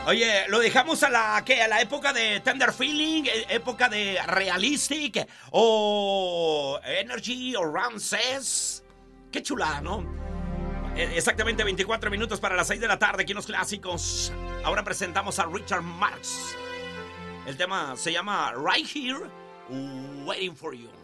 Oye, lo dejamos a la época de Tender Feeling, época de Realistic, o Energy, o Ramses. Qué chulada, ¿no? Exactamente 24 minutos para las 6 de la tarde aquí en Los Clásicos. Ahora presentamos a Richard Marx. El tema se llama Right Here, Waiting for You.